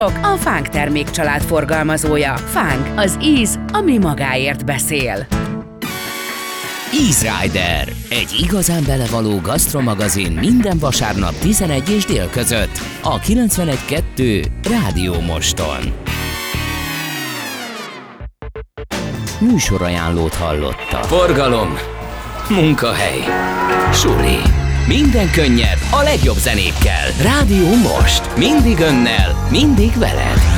A Fánk termékcsalád forgalmazója. Fánk, az íz, ami magáért beszél. Ease Rider, egy igazán belevaló gasztromagazin minden vasárnap 11 és dél között a 91.2 Rádió Moston. Műsorajánlót hallotta. Forgalom, munkahely, suli. Minden könnyed a legjobb zenékkel. Rádió Most. Mindig önnel, mindig veled.